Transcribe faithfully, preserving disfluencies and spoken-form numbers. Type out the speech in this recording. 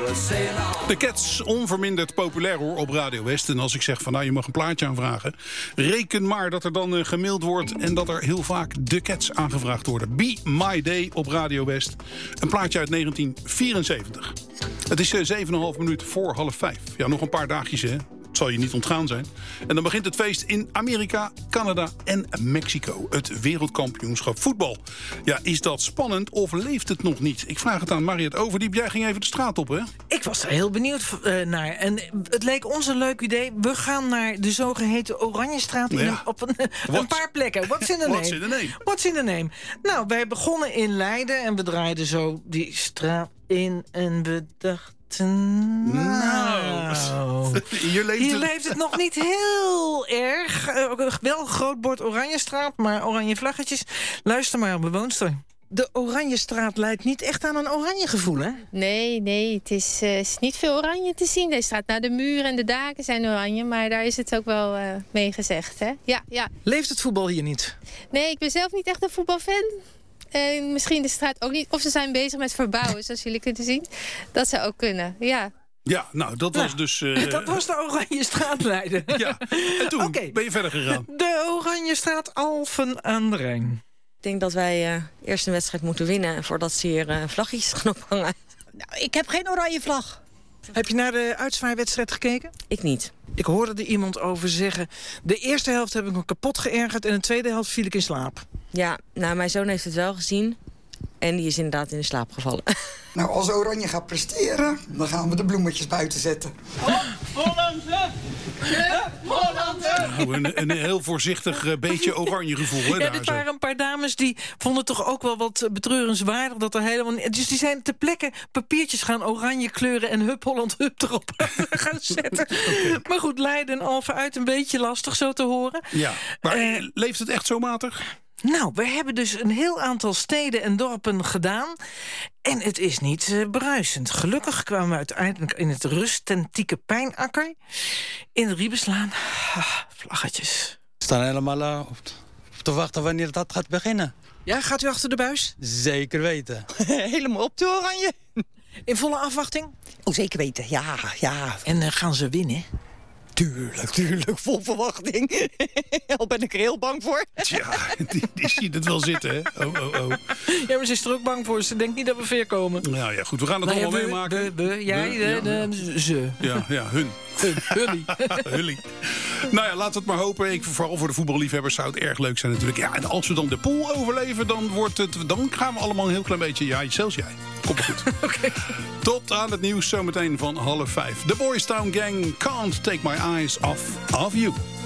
De Cats, onverminderd populair hoor op Radio West. En als ik zeg van nou je mag een plaatje aanvragen, reken maar dat er dan uh, gemaild wordt en dat er heel vaak de Cats aangevraagd worden. Be My Day op Radio West. Een plaatje uit negentien vierenzeventig. Het is uh, zeven en een half minuut voor half vijf. Ja, nog een paar dagjes hè. Het zal je niet ontgaan zijn. En dan begint het feest in Amerika, Canada en Mexico. Het wereldkampioenschap voetbal. Ja, is dat spannend of leeft het nog niet? Ik vraag het aan Mariette Overdiep. Jij ging even de straat op, hè? Ik was er heel benieuwd uh, naar. En het leek ons een leuk idee. We gaan naar de zogeheten Oranjestraat in Ja. een, op een, een paar plekken. What's in the name? What's in the name? What's in the name? Nou, wij begonnen in Leiden en we draaiden zo die straat in en we dachten... Nou, Hier leeft, hier het... leeft het nog niet heel erg. Uh, wel een groot bord Oranjestraat, maar oranje vlaggetjes. Luister maar, bewoonster. De Oranjestraat leidt niet echt aan een oranje gevoel, hè? Nee, nee, het is, uh, is niet veel oranje te zien. Deze straat, nou, de muren en de daken zijn oranje, maar daar is het ook wel uh, mee gezegd, hè? Ja, ja. Leeft het voetbal hier niet? Nee, ik ben zelf niet echt een voetbalfan. En misschien de straat ook niet. Of ze zijn bezig met verbouwen, zoals jullie kunnen zien. Dat zou ook kunnen, ja. Ja, nou, dat was nou, dus... Uh... Dat was de Oranjestraat Leiden. Ja, en toen okay. ben je verder gegaan. De Oranjestraat Alphen aan de Rijn. Ik denk dat wij uh, eerst een wedstrijd moeten winnen voordat ze hier uh, vlaggetjes gaan ophangen. Nou, ik heb geen oranje vlag. Heb je naar de uitzwaaiwedstrijd gekeken? Ik niet. Ik hoorde er iemand over zeggen... de eerste helft heb ik me kapot geërgerd... en de tweede helft viel ik in slaap. Ja, nou, mijn zoon heeft het wel gezien. En die is inderdaad in de slaap gevallen. Nou, als Oranje gaat presteren, dan gaan we de bloemetjes buiten zetten. Holland, hup! Hup, Holland, hup! Nou, een, een heel voorzichtig uh, beetje oranje gevoel, hè? Ja, daar dit zo. waren een paar dames die vonden toch ook wel wat betreurenswaardig... dat er helemaal niet... Dus die zijn ter plekke papiertjes gaan oranje kleuren... en hup, Holland, hup erop gaan zetten. Okay. Maar goed, Leiden en Alphen uit een beetje lastig zo te horen. Ja, maar uh, leeft het echt zo matig? Nou, we hebben dus een heel aantal steden en dorpen gedaan. En het is niet uh, bruisend. Gelukkig kwamen we uiteindelijk in het rustentieke Pijnakker. In de Riebeslaan. Ah, vlaggetjes. We staan helemaal uh, op te wachten wanneer dat gaat beginnen. Ja, gaat u achter de buis? Zeker weten. Helemaal op de oranje. In volle afwachting? Oh, zeker weten, ja, ja. En uh, gaan ze winnen? Tuurlijk, tuurlijk, vol verwachting. Al ben ik er heel bang voor. Tja, die, die ziet het wel zitten, hè? Oh, oh, oh. Ja, maar ze is er ook bang voor. Ze denkt niet dat we ver komen. Nou ja, goed, we gaan het nou, allemaal ja, we, meemaken. We, we, jij, we, de, ja, de, ja. ze. Ja, ja, hun. Hully. Hully. Nou ja, laten we het maar hopen. Ik, vooral voor de voetballiefhebbers zou het erg leuk zijn natuurlijk. Ja, en als we dan de pool overleven, dan, wordt het, dan gaan we allemaal een heel klein beetje... Ja, zelfs jij. Komt goed. Okay. Tot aan het nieuws zometeen van half vijf. The Boys Town Gang, Can't Take My Eyes Off of You.